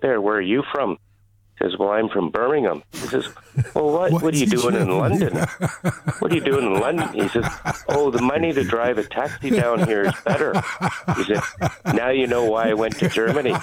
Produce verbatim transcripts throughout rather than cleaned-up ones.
there. Where are you from? He says, well, I'm from Birmingham. He says, well, what, what, what are you doing in London? What are you doing in London? He says, oh, the money to drive a taxi down here is better. He said, now you know why I went to Germany.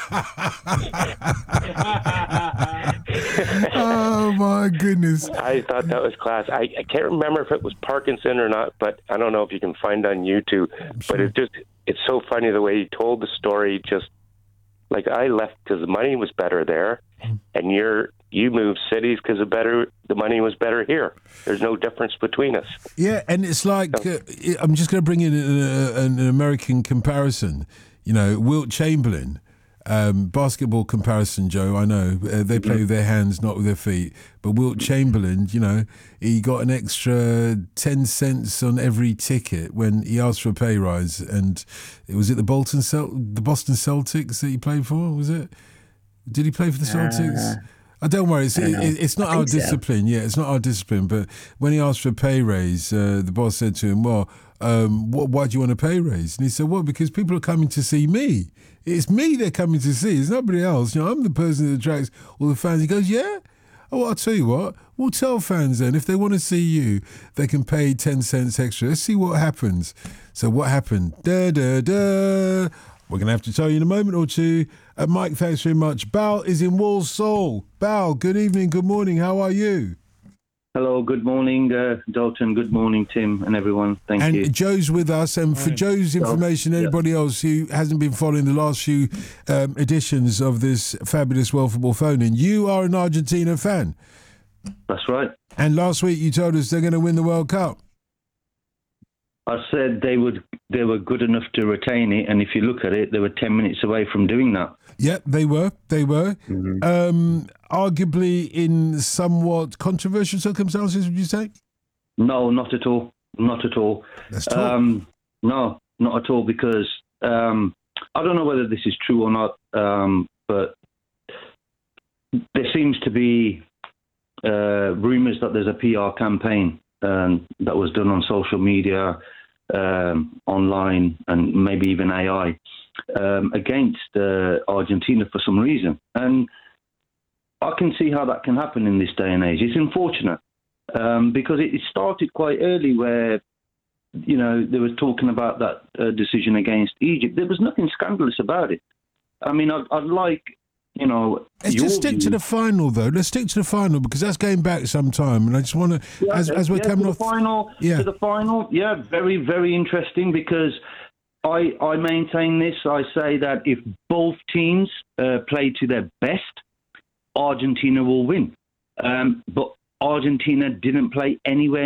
Oh, my goodness. I thought that was class. I, I can't remember if it was Parkinson or not, but I don't know if you can find on YouTube. Sure. But it just it's so funny the way he told the story. Just like I left because the money was better there, and you're you moved cities because the better the money was better here. There's no difference between us. Yeah, and it's like uh, I'm just going to bring in a, an American comparison. You know, Wilt Chamberlain. Um, basketball comparison, Joe, I know. Uh, they play with their hands, not with their feet. But Wilt Chamberlain, you know, he got an extra ten cents on every ticket when he asked for a pay rise. And it was it the Bolton Cel- the Boston Celtics that he played for, was it? Did he play for the Celtics? Uh, oh, don't worry, it's, it, it's not our discipline. So. Yeah, it's not our discipline. But when he asked for a pay raise, uh, the boss said to him, well, um, what, why do you want a pay raise? And he said, well, because people are coming to see me. It's me they're coming to see. It's nobody else. You know, I'm the person that attracts all the fans. He goes, yeah? Oh, I'll tell you what. We'll tell fans then, if they want to see you, they can pay ten cents extra. Let's see what happens. So what happened? Da, da, da. We're going to have to tell you in a moment or two. Uh, Mike, thanks very much. Bal is in Walsall. Bal, good evening, good morning. How are you? Hello, good morning, uh, Dalton. Good morning, Tim and everyone. Thank and you. And Joe's with us. And for Joe's information, oh, anybody yeah. else who hasn't been following the last few um, editions of this fabulous World Football Phone-In, you are an Argentina fan. That's right. And last week you told us they're going to win the World Cup. I said they would. They were good enough to retain it, and if you look at it, they were ten minutes away from doing that. Yeah, they were. They were. Mm-hmm. Um, arguably in somewhat controversial circumstances, would you say? No, not at all. Not at all. That's true. Um, no, not at all, because um, I don't know whether this is true or not, um, but there seems to be uh, rumours that there's a P R campaign um, that was done on social media, um, online, and maybe even A I um, against uh, Argentina for some reason. And I can see how that can happen in this day and age. It's unfortunate um, because it, it started quite early where, you know, they were talking about that uh, decision against Egypt. There was nothing scandalous about it. I mean, I'd, I'd like, you know... Let's just stick view. to the final, though. Let's stick to the final, because that's going back some time. And I just want to, yeah, as, as we're yeah, coming to off... The final, yeah. To the final, yeah, very, very interesting, because I, I maintain this. I say that if both teams uh, play to their best, Argentina will win. Um, but Argentina didn't play anywhere